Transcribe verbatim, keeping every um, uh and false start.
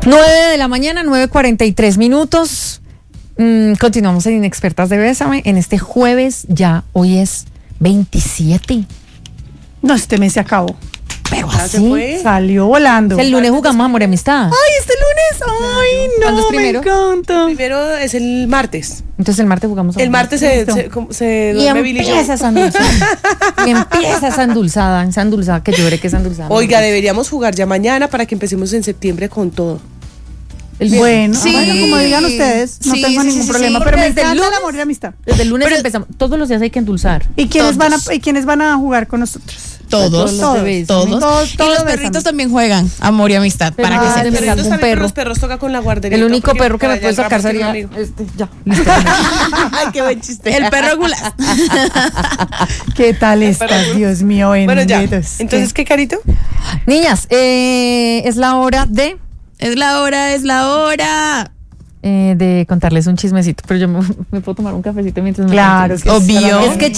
nueve de la mañana, nueve cuarenta y tres minutos. Mm, continuamos en Inexpertas de Bésame en este jueves, ya hoy es veintisiete. No, este mes se acabó. Pero Ya así se fue. Salió volando. el lunes jugamos Amor y Amistad. Ay, este lunes. Ay, ¿Cuándo es no, me primero? encanta. Primero es el martes. Entonces el martes jugamos Amor El y martes Amistad. se, se, como- se Y duerme Billy Joe. empieza esa endulzada. Y empieza esa endulzada, esa endulzada, que yo veré que es endulzada. Oiga, deberíamos jugar ya mañana para que empecemos en septiembre con todo. El viernes. Bueno, Sí. bueno, como digan ustedes, no Sí, tengo sí, ningún sí, problema, sí. pero me Desde el encanta el lunes. amor y la amistad. Desde el lunes Pero- empezamos. Todos los días hay que endulzar. ¿Y quiénes van, a, Todos. ¿Y quiénes van a jugar con nosotros? Todos, Todos los de Bésame. todos. Todos, Y todos los de perritos Bésame. también juegan amor y amistad, Pero para ah, que de se verdad. Perritos algún también, perro. pero los perros toca con la guardería. El único porque perro que para me puede allá el sacar Rafa tiene sería un amigo. este, ya. Ay, qué buen chiste. El perro gulas. ¿Qué tal estás, Dios mío? Bueno, ya. benditos? Entonces, ¿qué, Carito? Niñas, eh, es la hora de, Es la hora, es la hora. eh, de contarles un chismecito, pero yo me, me puedo tomar un cafecito mientras me Claro cuentan. que sí. Obvio. Es que